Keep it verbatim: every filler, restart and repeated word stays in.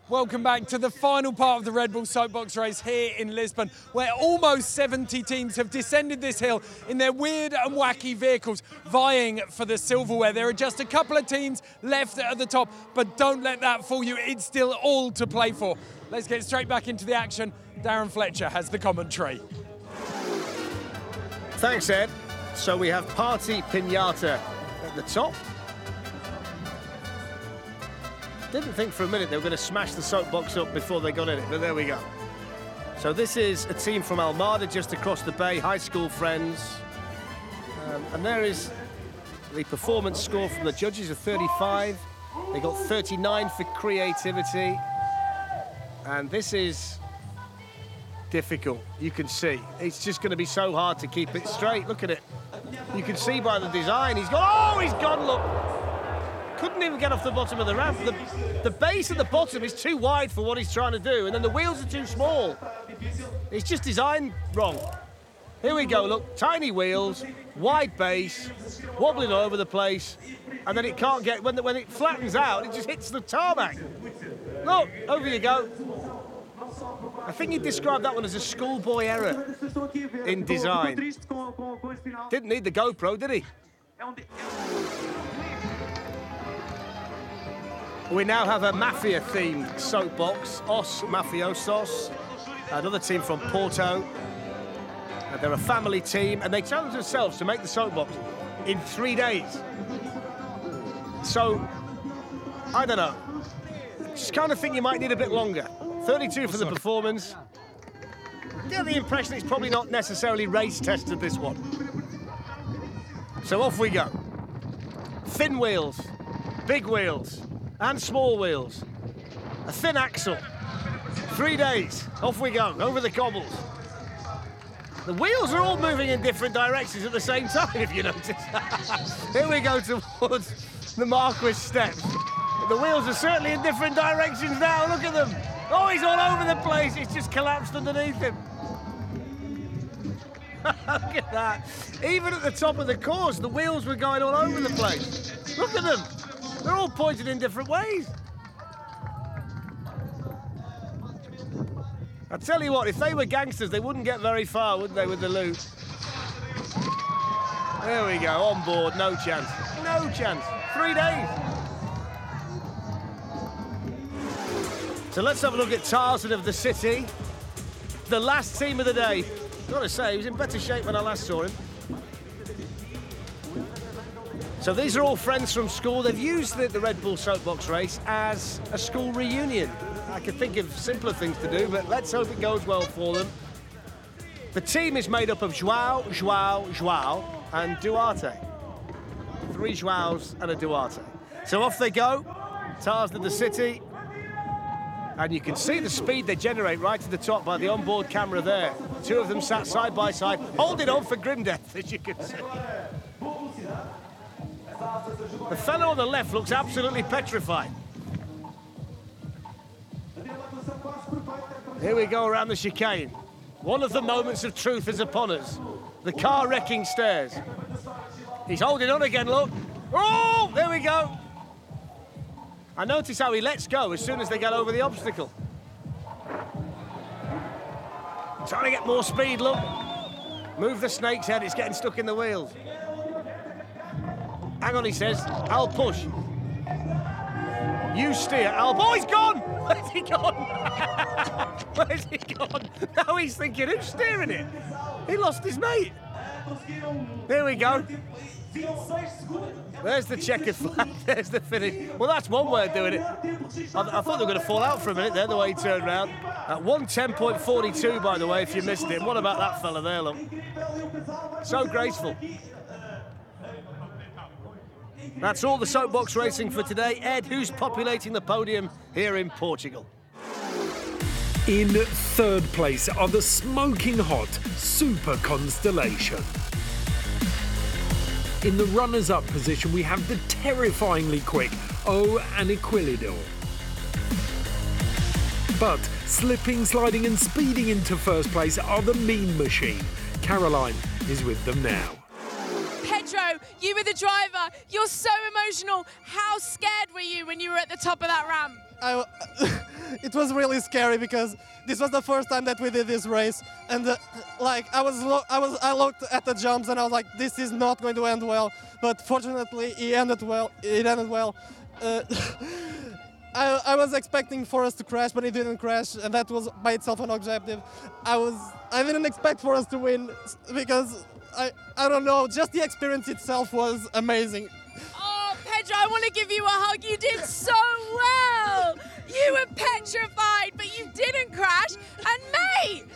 Welcome back to the final part of the Red Bull Soapbox race here in Lisbon, where almost seventy teams have descended this hill in their weird and wacky vehicles, vying for the silverware. There are just a couple of teams left at the top, but don't let that fool you. It's still all to play for. Let's get straight back into the action. Darren Fletcher has the commentary. Thanks, Ed. So we have Party Pinata at the top. Didn't think for a minute they were going to smash the soapbox up before they got in it, but there we go. So this is a team from Almada, just across the bay, high school friends. Um, and there is the performance score from the judges of thirty-five. They got thirty-nine for creativity. And this is difficult, you can see. It's just going to be so hard to keep it straight. Look at it. You can see by the design, he's gone, oh, he's gone, look. Couldn't even get off the bottom of the ramp. The, the base at the bottom is too wide for what he's trying to do, and then the wheels are too small. It's just designed wrong. Here we go, look, tiny wheels, wide base, wobbling all over the place, and then it can't get, when, the, when it flattens out, it just hits the tarmac. Look, over you go. I think he described that one as a schoolboy error in design. Didn't need the GoPro, did he? We now have a Mafia-themed soapbox, Os Mafiosos, another team from Porto. Uh, they're a family team, and they challenged themselves to make the soapbox in three days. So, I don't know. Just kind of think you might need a bit longer. thirty-two for the performance. I get the impression it's probably not necessarily race tested, this one. So off we go. Thin wheels, big wheels, and small wheels. A thin axle. Three days. Off we go, over the cobbles. The wheels are all moving in different directions at the same time, if you notice. Here we go towards the Marquis steps. The wheels are certainly in different directions now. Look at them. Oh, he's all over the place. It's just collapsed underneath him. Look at that. Even at the top of the course, the wheels were going all over the place. Look at them. They're all pointed in different ways. I tell you what, if they were gangsters, they wouldn't get very far, would they, with the loot? There we go, on board, no chance. No chance. Three days. So let's have a look at Tarzan of the City. The last team of the day. Got to say, he was in better shape when I last saw him. So these are all friends from school. They've used the, the Red Bull Soapbox race as a school reunion. I could think of simpler things to do, but let's hope it goes well for them. The team is made up of Joao, Joao, Joao, and Duarte. Three Joaos and a Duarte. So off they go. Tarzan of the City. And you can see the speed they generate right to the top by the onboard camera there. Two of them sat side by side, holding on for grim death, as you can see. The fellow on the left looks absolutely petrified. Here we go around the chicane. One of the moments of truth is upon us. The car wrecking stairs. He's holding on again, look. Oh, there we go. I notice how he lets go as soon as they get over the obstacle. Trying to get more speed, look. Move the snake's head, it's getting stuck in the wheels. Hang on, he says, I'll push. You steer, I'll... Oh, he's gone! Where's he gone? Where's he gone? Now he's thinking, who's steering it? He lost his mate. There we go. There's the checkered flag, there's the finish. Well, that's one way of doing it. I, I thought they were going to fall out for a minute there, the way he turned around. At one ten point four two, by the way, if you missed it. What about that fella there, look? So graceful. That's all the soapbox racing for today. Ed, who's populating the podium here in Portugal? In third place are the smoking hot Super Constellation. In the runners-up position, we have the terrifyingly quick O and Equilidor. But slipping, sliding and speeding into first place are the Mean Machine. Caroline is with them now. Pedro, you were the driver. You're so emotional. How scared were you when you were at the top of that ramp? I, it was really scary because this was the first time that we did this race, and uh, like I was, lo- I was, I looked at the jumps and I was like, this is not going to end well. But fortunately, it ended well. It ended well. Uh, I, I was expecting for us to crash, but it didn't crash, and that was by itself an objective. I was, I didn't expect for us to win because I, I don't know, just the experience itself was amazing. Oh, Pedro, I want to give you a hug. You did so well. You were petrified, but you didn't crash. And mate,